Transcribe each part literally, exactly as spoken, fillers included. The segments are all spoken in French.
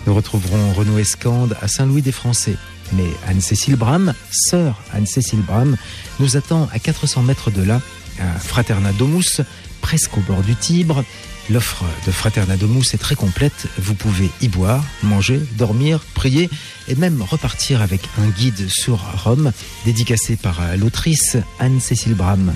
Nous retrouverons Renaud Escande à Saint-Louis-des-Français. Mais Anne-Cécile Bram, sœur Anne-Cécile Bram, nous attend à quatre cents mètres de là, à Fraterna Domus, presque au bord du Tibre. L'offre de Fraterna Domus est très complète. Vous pouvez y boire, manger, dormir, prier et même repartir avec un guide sur Rome, dédicacé par l'autrice Anne-Cécile Bram.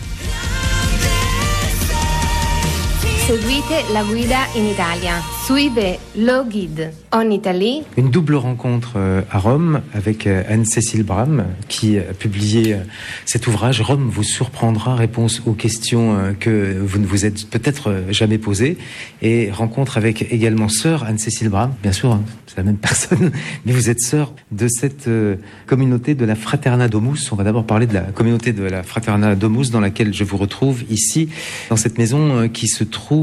Seguite la guida in Italia. Suivez le guide en Italie. Une double rencontre à Rome avec Anne-Cécile Bram qui a publié cet ouvrage. Rome vous surprendra, réponse aux questions que vous ne vous êtes peut-être jamais posées. Et rencontre avec également sœur Anne-Cécile Bram. Bien sûr, c'est la même personne, mais vous êtes sœur de cette communauté de la Fraterna Domus. On va d'abord parler de la communauté de la Fraterna Domus dans laquelle je vous retrouve ici, dans cette maison qui se trouve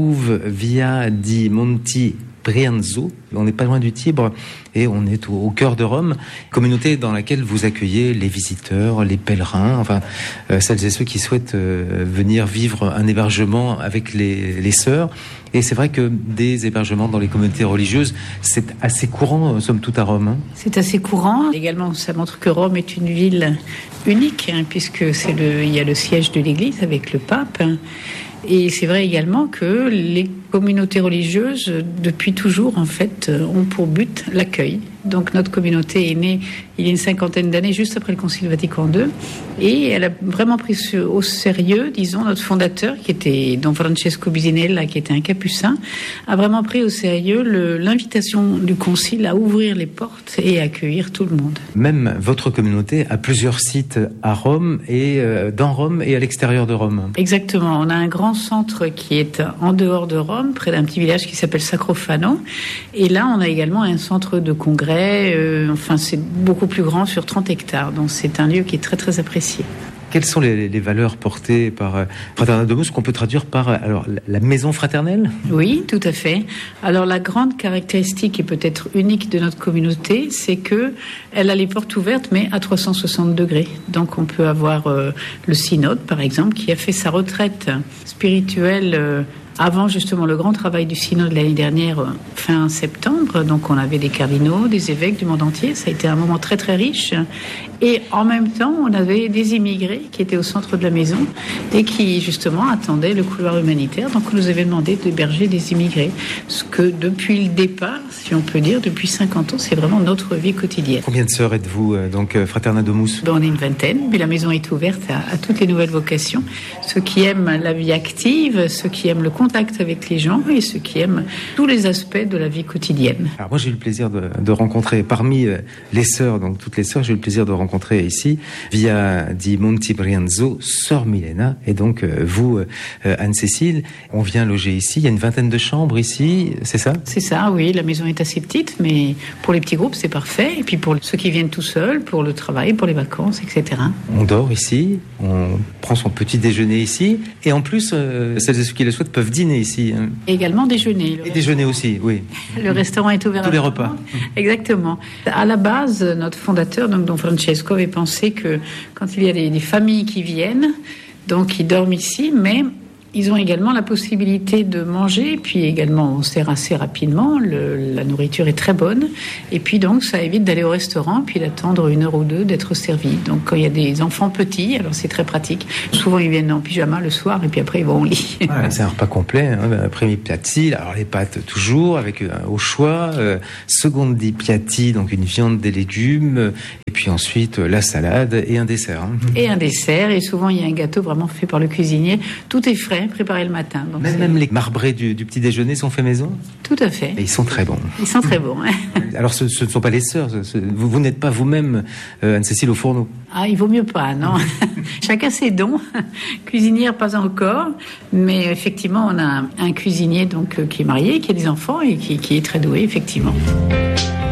via di Monti Brianzo. On n'est pas loin du Tibre et on est au, au cœur de Rome, communauté dans laquelle vous accueillez les visiteurs, les pèlerins, enfin euh, celles et ceux qui souhaitent euh, venir vivre un hébergement avec les, les sœurs. Et c'est vrai que des hébergements dans les communautés religieuses, c'est assez courant, somme toute, à Rome. Hein. C'est assez courant. Également, ça montre que Rome est une ville unique, hein, puisque c'est le, il y a le siège de l'Église avec le pape. Hein. Et c'est vrai également que les communautés religieuses, depuis toujours, en fait, ont pour but l'accueil. Donc notre communauté est née il y a une cinquantaine d'années, juste après le Concile Vatican deux, et elle a vraiment pris au sérieux, disons, notre fondateur, qui était Don Francesco Bisinella, qui était un capucin, a vraiment pris au sérieux le, l'invitation du Concile à ouvrir les portes et accueillir tout le monde. Même votre communauté a plusieurs sites à Rome et euh, dans Rome et à l'extérieur de Rome. Exactement. On a un grand centre qui est en dehors de Rome, près d'un petit village qui s'appelle Sacrofano, et là on a également un centre de congrès. Euh, enfin, c'est beaucoup plus grand, sur trente hectares. Donc, c'est un lieu qui est très, très apprécié. Quelles sont les, les valeurs portées par euh, Fraterna Domus, qu'on peut traduire par alors, la maison fraternelle ? Oui, tout à fait. Alors, la grande caractéristique et peut-être unique de notre communauté, c'est que elle a les portes ouvertes, mais à trois cent soixante degrés. Donc, on peut avoir euh, le synode, par exemple, qui a fait sa retraite spirituelle euh, avant justement le grand travail du synode de l'année dernière, fin septembre. Donc on avait des cardinaux, des évêques du monde entier. Ça a été un moment très très riche. Et en même temps, on avait des immigrés qui étaient au centre de la maison et qui justement attendaient le couloir humanitaire. Donc on nous avait demandé d'héberger des immigrés. Ce que depuis le départ, si on peut dire, depuis cinquante ans, c'est vraiment notre vie quotidienne. Combien de sœurs êtes-vous, donc Fraterna Domus ? Ben, on est une vingtaine, mais la maison est ouverte à, à toutes les nouvelles vocations. Ceux qui aiment la vie active, ceux qui aiment le contact avec les gens et ceux qui aiment tous les aspects de la vie quotidienne. Alors moi j'ai eu le plaisir de, de rencontrer parmi les sœurs, donc toutes les sœurs, j'ai eu le plaisir de rencontrer ici via di Monti Brianzo, sœur Milena, et donc euh, vous euh, Anne-Cécile, on vient loger ici. Il y a une vingtaine de chambres ici, c'est ça ? C'est ça, oui. La maison est assez petite, mais pour les petits groupes c'est parfait. Et puis pour ceux qui viennent tout seuls, pour le travail, pour les vacances, et cetera. On dort ici, on prend son petit déjeuner ici, et en plus euh, celles et ceux qui le souhaitent peuvent dîner ici. Hein. Et également déjeuner. Et déjeuner aussi, oui. Le restaurant est ouvert tous à les repas. Exactement. À la base, notre fondateur, donc Don Francesco, avait pensé que quand il y a des, des familles qui viennent, donc ils dorment ici, mais ils ont également la possibilité de manger, puis également on sert assez rapidement, le, la nourriture est très bonne, et puis donc ça évite d'aller au restaurant, puis d'attendre une heure ou deux d'être servi. Donc quand il y a des enfants petits, alors c'est très pratique, souvent ils viennent en pyjama le soir, et puis après ils vont au lit. Ah, c'est un repas complet, hein, premier piatti, alors les pâtes toujours, avec euh, au choix, euh, secondi piatti, donc une viande, des légumes, et puis ensuite euh, la salade et un dessert. Hein. Et un dessert, et souvent il y a un gâteau vraiment fait par le cuisinier, tout est frais, préparé le matin. Donc même, même les marbrés du, du petit déjeuner sont faits maison ? Tout à fait. Et ils sont très bons. Ils sont très bons. Hein. Alors ce, ce ne sont pas les sœurs, ce, vous, vous n'êtes pas vous-même euh, Anne-Cécile au fourneau ? Ah, il vaut mieux pas, non. Chacun ses dons. Cuisinière, pas encore. Mais effectivement, on a un, un cuisinier donc, qui est marié, qui a des enfants et qui, qui est très doué, effectivement.